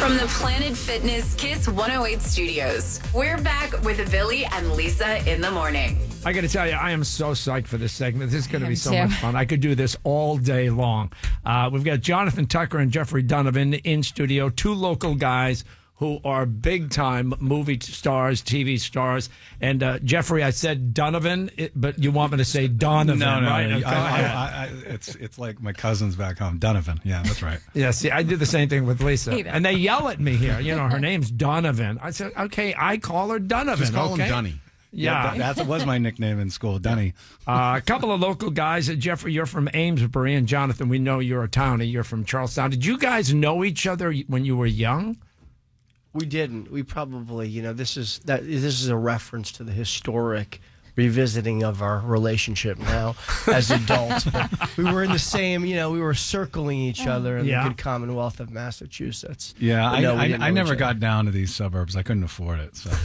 From the Planet Fitness Kiss 108 studios, we're back with Billy and Lisa in the morning. I got to tell you, I am so psyched for this segment. This is going to be so too. much fun. I could do this all day long. We've got Jonathan Tucker and Jeffrey Donovan in studio, two local guys who are big-time movie stars, TV stars. And Jeffrey, I said Donovan, but you want me to say Donovan, right? It's like my cousins back home. Donovan. Yeah, that's right. Yeah, see, I did the same thing with Lisa. And they yell at me here. You know, her name's Donovan. I said, okay, I call her Donovan. Just call okay? him Dunny. Yeah. That was my nickname in school, Dunny. A couple of local guys. Jeffrey, you're from Amesbury, and Jonathan, we know you're a townie. You're from Charlestown. Did you guys know each other when you were young? We didn't. We probably, this is a reference to the historic revisiting of our relationship now as adults. But we were in the same, we were circling each other in the good Commonwealth of Massachusetts. Yeah, I never got down. down to these suburbs. I couldn't afford it. So.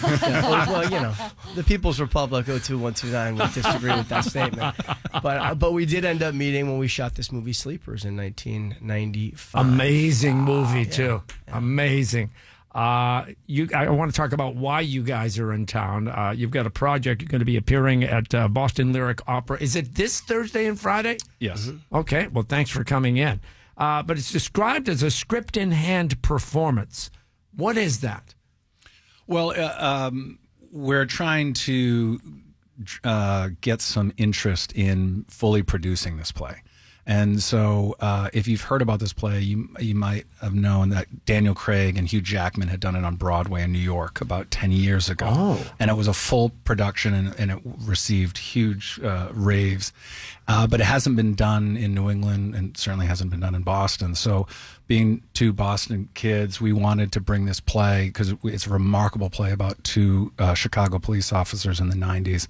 Well, the People's Republic 02129 would disagree with that statement. But we did end up meeting when we shot this movie Sleepers in 1995. Amazing movie, too. Yeah. Amazing. I want to talk about why you guys are in town. You've got a project. You're going to be appearing at Boston Lyric Opera. Is it this Thursday and Friday? Yes. Mm-hmm. Okay. Well, thanks for coming in. But it's described as a script-in-hand performance. What is that? Well, we're trying to get some interest in fully producing this play. And so if you've heard about this play, you might have known that Daniel Craig and Hugh Jackman had done it on Broadway in New York about 10 years ago. Oh. And it was a full production, and it received huge raves. But it hasn't been done in New England, and certainly hasn't been done in Boston. So being two Boston kids, we wanted to bring this play, because it's a remarkable play about two Chicago police officers in the 90s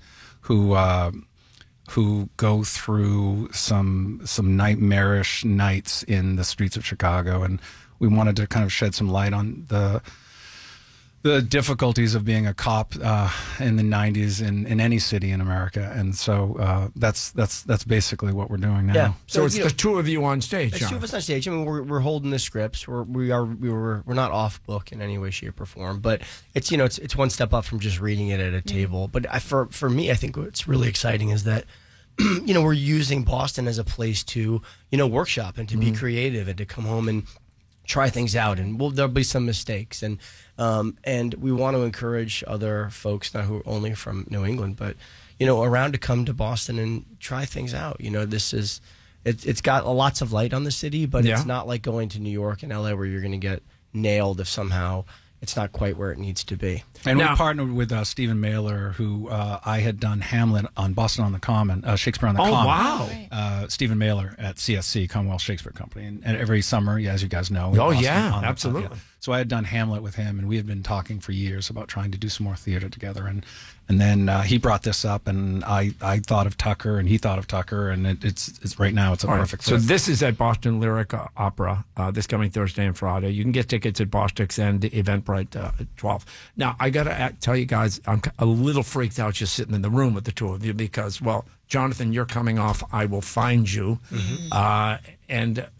who go through some nightmarish nights in the streets of Chicago, and we wanted to kind of shed some light on the difficulties of being a cop in the 90s in any city in America, and so that's basically what we're doing now. Yeah. So it's the two of you on stage, It's John. two of us on stage. I mean, we're holding the scripts. We're not off book in any way, shape, or form. But it's it's one step up from just reading it at a table. But for me, I think what's really exciting is that we're using Boston as a place to workshop and to be creative and to come home and try things out. And there'll be some mistakes, and we want to encourage other folks, not who are only from New England, but around, to come to Boston and try things out. This is. It's got lots of light on the city, but it's not like going to New York and LA where you're going to get nailed if somehow it's not quite where it needs to be. And we partnered with Stephen Mailer, who I had done Hamlet on Boston on the Common, Shakespeare on the Common. Oh, wow. Stephen Mailer at CSC, Commonwealth Shakespeare Company. And every summer, as you guys know. Oh, Boston, yeah, absolutely. So I had done Hamlet with him, and we had been talking for years about trying to do some more theater together. And then he brought this up, and I thought of Tucker, and he thought of Tucker, and it's right now it's a perfect fit. So this is at Boston Lyric Opera this coming Thursday and Friday. You can get tickets at Bostix and Eventbrite at 12. Now, I got to tell you guys, I'm a little freaked out just sitting in the room with the two of you because, well, Jonathan, you're coming off I Will Find You. Mm-hmm. And